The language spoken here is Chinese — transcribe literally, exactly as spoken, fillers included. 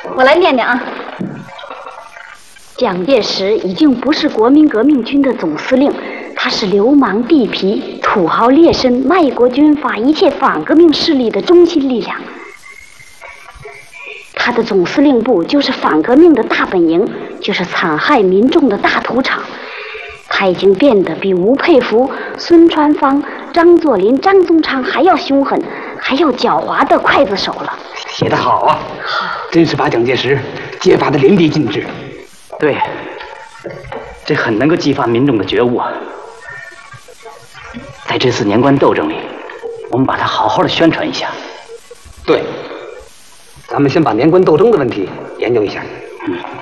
我来念念啊。蒋介石已经不是国民革命军的总司令，他是流氓地痞、土豪劣绅、卖国军阀一切反革命势力的中心力量。他的总司令部就是反革命的大本营，就是残害民众的大土场。他已经变得比吴佩孚、孙传芳、张作霖、张宗昌还要凶狠，还要狡猾的刽子手了。 写得好啊！ 好， 真是把蒋介石揭发的淋漓尽致。 对，这很能够激发民众的觉悟啊！在这次年关斗争里，我们把它好好的宣传一下。 对，咱们先把年关斗争的问题研究一下。 嗯。